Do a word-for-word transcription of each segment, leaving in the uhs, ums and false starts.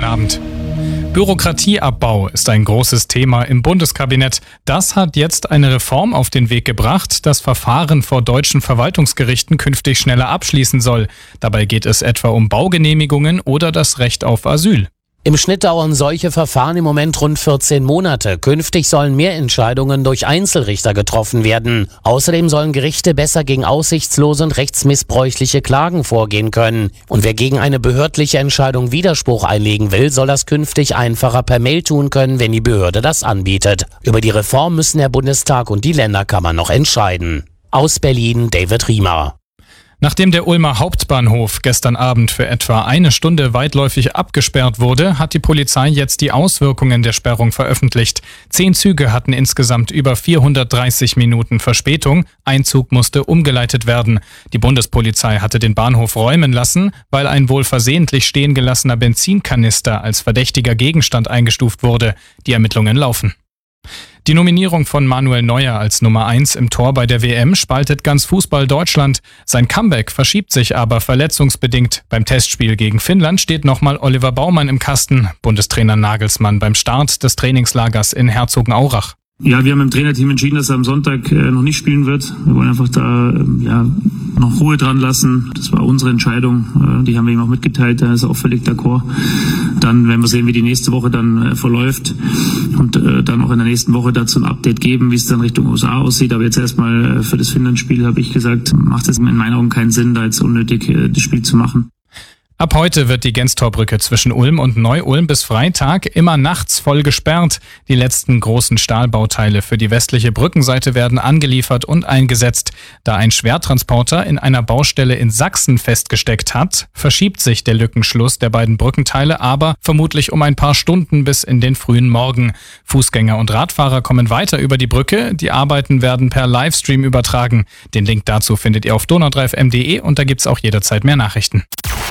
Sonntagabend. Bürokratieabbau ist ein großes Thema im Bundeskabinett. Das hat jetzt eine Reform auf den Weg gebracht, das Verfahren vor deutschen Verwaltungsgerichten künftig schneller abschließen soll. Dabei geht es etwa um Baugenehmigungen oder das Recht auf Asyl. Im Schnitt dauern solche Verfahren im Moment rund vierzehn Monate. Künftig sollen mehr Entscheidungen durch Einzelrichter getroffen werden. Außerdem sollen Gerichte besser gegen aussichtslose und rechtsmissbräuchliche Klagen vorgehen können. Und wer gegen eine behördliche Entscheidung Widerspruch einlegen will, soll das künftig einfacher per Mail tun können, wenn die Behörde das anbietet. Über die Reform müssen der Bundestag und die Länderkammer noch entscheiden. Aus Berlin, David Riemer. Nachdem der Ulmer Hauptbahnhof gestern Abend für etwa eine Stunde weitläufig abgesperrt wurde, hat die Polizei jetzt die Auswirkungen der Sperrung veröffentlicht. Zehn Züge hatten insgesamt über vierhundertdreißig Minuten Verspätung. Ein Zug musste umgeleitet werden. Die Bundespolizei hatte den Bahnhof räumen lassen, weil ein wohl versehentlich stehen gelassener Benzinkanister als verdächtiger Gegenstand eingestuft wurde. Die Ermittlungen laufen. Die Nominierung von Manuel Neuer als Nummer eins im Tor bei der W M spaltet ganz Fußball Deutschland. Sein Comeback verschiebt sich aber verletzungsbedingt. Beim Testspiel gegen Finnland steht nochmal Oliver Baumann im Kasten, Bundestrainer Nagelsmann beim Start des Trainingslagers in Herzogenaurach. Ja, wir haben im Trainerteam entschieden, dass er am Sonntag äh, noch nicht spielen wird. Wir wollen einfach da äh, ja noch Ruhe dran lassen. Das war unsere Entscheidung. Äh, die haben wir ihm auch mitgeteilt. Da ist er auch völlig d'accord. Dann werden wir sehen, wie die nächste Woche dann äh, verläuft und äh, dann auch in der nächsten Woche dazu ein Update geben, wie es dann Richtung U S A aussieht. Aber jetzt erstmal äh, für das Finnland-Spiel habe ich gesagt, macht es in meinen Augen keinen Sinn, da jetzt unnötig äh, das Spiel zu machen. Ab heute wird die Genstorbrücke zwischen Ulm und Neu-Ulm bis Freitag immer nachts voll gesperrt. Die letzten großen Stahlbauteile für die westliche Brückenseite werden angeliefert und eingesetzt. Da ein Schwertransporter in einer Baustelle in Sachsen festgesteckt hat, verschiebt sich der Lückenschluss der beiden Brückenteile aber vermutlich um ein paar Stunden bis in den frühen Morgen. Fußgänger und Radfahrer kommen weiter über die Brücke. Die Arbeiten werden per Livestream übertragen. Den Link dazu findet ihr auf donau drei f m punkt de und da gibt's auch jederzeit mehr Nachrichten.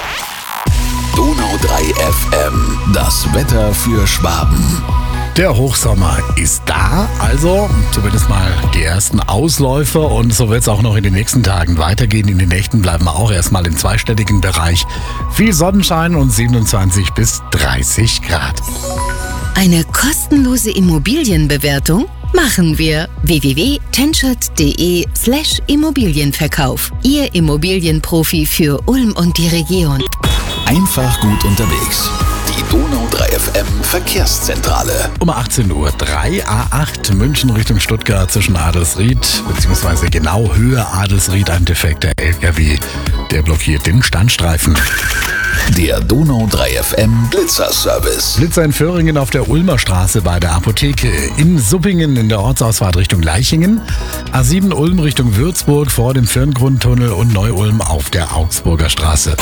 Donau drei F M, das Wetter für Schwaben. Der Hochsommer ist da, also zumindest mal die ersten Ausläufer und so wird es auch noch in den nächsten Tagen weitergehen. In den Nächten bleiben wir auch erstmal im zweistelligen Bereich. Viel Sonnenschein und siebenundzwanzig bis dreißig Grad. Eine kostenlose Immobilienbewertung machen wir. w w w punkt tenschert punkt de slash Immobilienverkauf. Ihr Immobilienprofi für Ulm und die Region. Einfach gut unterwegs. Die Donau drei F M Verkehrszentrale. Um achtzehn Uhr drei A acht München Richtung Stuttgart zwischen Adelsried, beziehungsweise genau Höhe Adelsried, ein defekter L K W, der blockiert den Standstreifen. Der Donau drei F M Blitzerservice. Blitzer in Föhringen auf der Ulmer Straße bei der Apotheke, in Suppingen in der Ortsausfahrt Richtung Leichingen, A sieben Ulm Richtung Würzburg vor dem Firngrundtunnel und Neu-Ulm auf der Augsburger Straße.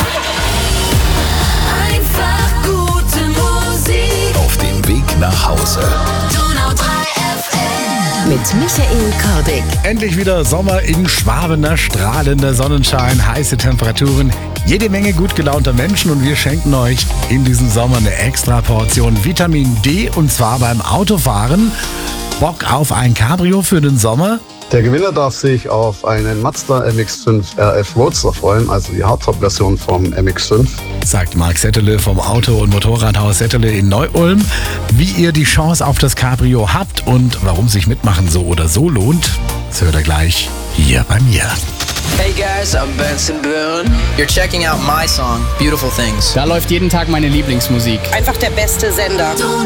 Einfach gute Musik. Auf dem Weg nach Hause. Donau drei F M. Mit Michael Kordick. Endlich wieder Sommer in Schwabener, strahlender Sonnenschein, heiße Temperaturen, jede Menge gut gelaunter Menschen und wir schenken euch in diesem Sommer eine extra Portion Vitamin D und zwar beim Autofahren. Bock auf ein Cabrio für den Sommer? Der Gewinner darf sich auf einen Mazda M X fünf R F Roadster freuen, also die Hardtop-Version vom M X fünf. Sagt Marc Settele vom Auto- und Motorradhaus Settele in Neu-Ulm. Wie ihr die Chance auf das Cabrio habt und warum sich Mitmachen so oder so lohnt, das hört ihr gleich hier bei mir. Hey guys, I'm Benson Boone. You're checking out my song, Beautiful Things. Da läuft jeden Tag meine Lieblingsmusik. Einfach der beste Sender.